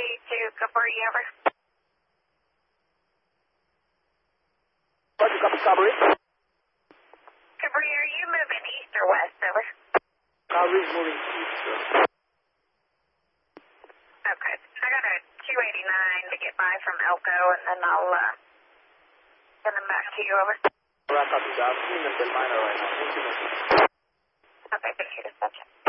to Cabri, over. Roger, copy, Cabri. Cabri, are you moving east or west, over? Cabri is moving east, sir. Okay. I got a 289 to get by from Elko, and then I'll send them back to you, over. Alright, copy that. I'm seeing them in Delmina right now. Okay, thank you, dispatch.